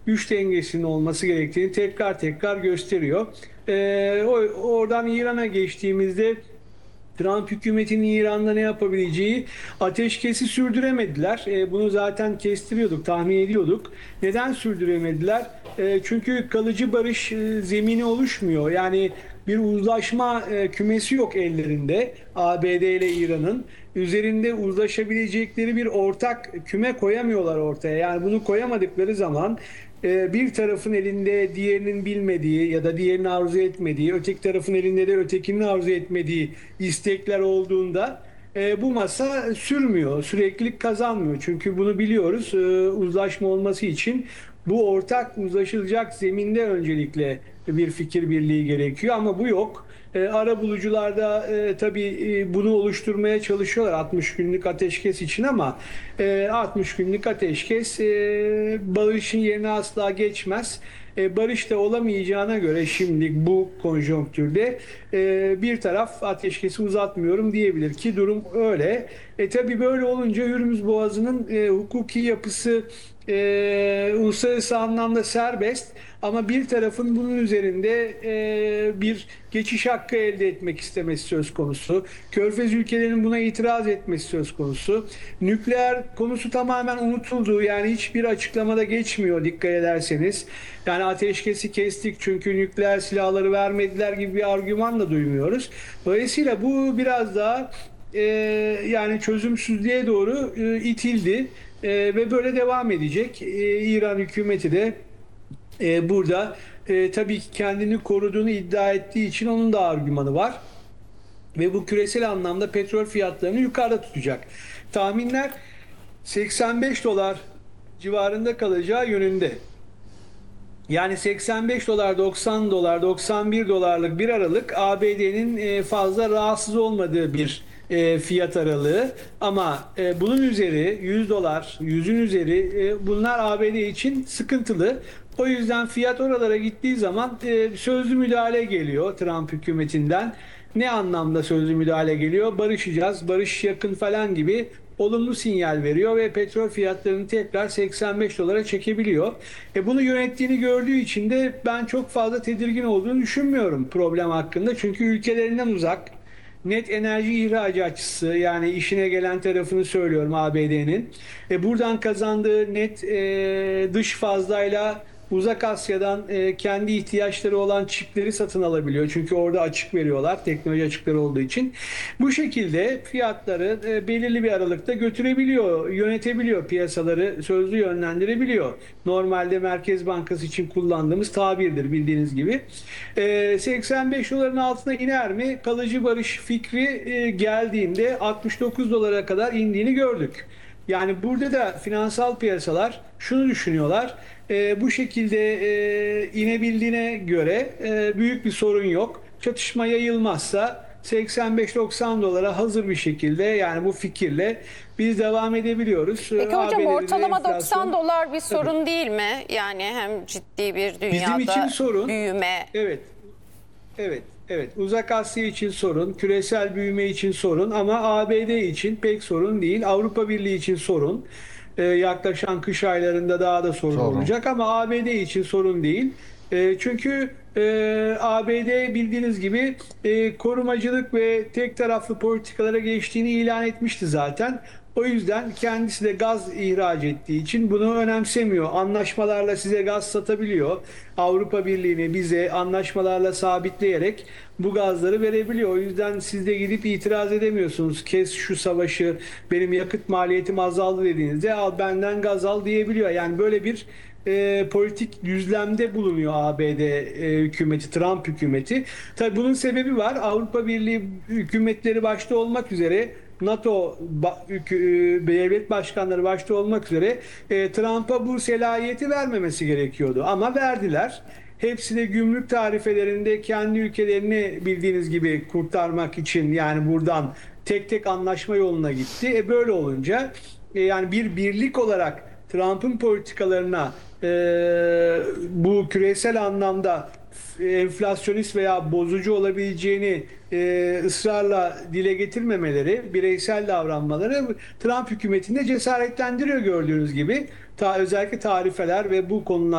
güç dengesinin olması gerektiğini tekrar tekrar gösteriyor. Oradan İran'a geçtiğimizde Trump hükümetinin İran'da ne yapabileceği, ateşkesi sürdüremediler. Bunu zaten kestiriyorduk, tahmin ediyorduk. Neden sürdüremediler? Çünkü kalıcı barış zemini oluşmuyor. Yani bir uzlaşma kümesi yok ellerinde, ABD ile İran'ın. Üzerinde uzlaşabilecekleri bir ortak küme koyamıyorlar ortaya. Yani bunu koyamadıkları zaman bir tarafın elinde diğerinin bilmediği ya da diğerinin arzu etmediği, öteki tarafın elinde de ötekinin arzu etmediği istekler olduğunda bu masa sürmüyor, süreklilik kazanmıyor. Çünkü bunu biliyoruz, uzlaşma olması için bu ortak uzlaşılacak zeminde öncelikle bir fikir birliği gerekiyor ama bu yok. Arabulucular da tabii bunu oluşturmaya çalışıyorlar 60 günlük ateşkes için ama 60 günlük ateşkes barışın yerine asla geçmez. Barış da olamayacağına göre şimdilik bu konjonktürde bir taraf ateşkesi uzatmıyorum diyebilir ki durum öyle. Tabii böyle olunca Hürmüz Boğazı'nın hukuki yapısı uluslararası anlamda serbest ama bir tarafın bunun üzerinde bir geçiş hakkı elde etmek istemesi söz konusu. Körfez ülkelerinin buna itiraz etmesi söz konusu. Nükleer konusu tamamen unutuldu. Yani hiçbir açıklamada geçmiyor dikkat ederseniz. Yani ateşkesi kestik çünkü nükleer silahları vermediler gibi bir argüman da duymuyoruz. Dolayısıyla bu biraz daha yani çözümsüzlüğe doğru itildi. Ve böyle devam edecek. İran hükümeti de burada tabii ki kendini koruduğunu iddia ettiği için onun da argümanı var. Ve bu küresel anlamda petrol fiyatlarını yukarıda tutacak. Tahminler 85 dolar civarında kalacağı yönünde. Yani 85 dolar, 90 dolar, 91 dolarlık bir aralık ABD'nin fazla rahatsız olmadığı bir fiyat aralığı. Ama bunun üzeri 100 dolar, 100'ün üzeri bunlar ABD için sıkıntılı. O yüzden fiyat oralara gittiği zaman sözlü müdahale geliyor Trump hükümetinden. Ne anlamda sözlü müdahale geliyor? Barışacağız, barış yakın falan gibi olumlu sinyal veriyor ve petrol fiyatlarını tekrar 85 dolara çekebiliyor. Bunu yönettiğini gördüğü için de ben çok fazla tedirgin olduğunu düşünmüyorum problem hakkında. Çünkü ülkelerinden uzak, net enerji ihracatçısı yani işine gelen tarafını söylüyorum ABD'nin. Buradan kazandığı net dış fazlayla Uzak Asya'dan kendi ihtiyaçları olan çipleri satın alabiliyor. Çünkü orada açık veriyorlar teknoloji açıkları olduğu için. Bu şekilde fiyatları belirli bir aralıkta götürebiliyor, yönetebiliyor piyasaları, sözlü yönlendirebiliyor. Normalde Merkez Bankası için kullandığımız tabirdir bildiğiniz gibi. 85 doların altına iner mi? Kalıcı barış fikri geldiğinde 69 dolara kadar indiğini gördük. Yani burada da finansal piyasalar şunu düşünüyorlar. Bu şekilde inebildiğine göre büyük bir sorun yok. Çatışma yayılmazsa 85-90 dolara hazır bir şekilde yani bu fikirle biz devam edebiliyoruz. Peki hocam ortalama enflasyon, 90 dolar bir sorun tabii, değil mi? Yani hem ciddi bir bizim için dünyada sorun. büyüme. Evet. Evet, evet. Uzak Asya için sorun, küresel büyüme için sorun ama ABD için pek sorun değil. Avrupa Birliği için sorun. Yaklaşan kış aylarında daha da sorun olacak ama ABD için sorun değil. Çünkü ABD bildiğiniz gibi korumacılık ve tek taraflı politikalara geçtiğini ilan etmişti zaten. O yüzden kendisi de gaz ihraç ettiği için bunu önemsemiyor. Anlaşmalarla size gaz satabiliyor. Avrupa Birliği'ni bize anlaşmalarla sabitleyerek bu gazları verebiliyor. O yüzden siz de gidip itiraz edemiyorsunuz. Kes şu savaşı, benim yakıt maliyetim azaldı dediğinizde al benden gaz al diyebiliyor. Yani böyle bir politik düzlemde bulunuyor ABD hükümeti, Trump hükümeti. Tabii bunun sebebi var. Avrupa Birliği hükümetleri başta olmak üzere NATO devlet başkanları başta olmak üzere Trump'a bu selahiyeti vermemesi gerekiyordu. Ama verdiler. Hepsi de gümrük tarifelerinde kendi ülkelerini bildiğiniz gibi kurtarmak için yani buradan tek tek anlaşma yoluna gitti. Böyle olunca yani bir birlik olarak Trump'ın politikalarına bu küresel anlamda enflasyonist veya bozucu olabileceğini ısrarla dile getirmemeleri, bireysel davranmaları Trump hükümetinde cesaretlendiriyor gördüğünüz gibi. Özellikle tarifeler ve bu konular